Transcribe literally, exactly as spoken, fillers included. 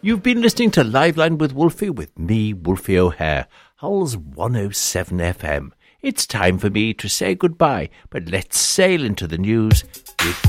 You've been listening to Liveline with Wolfie with me, Wolfie O'Hare, Hull's one oh seven F M. It's time for me to say goodbye, but let's sail into the news with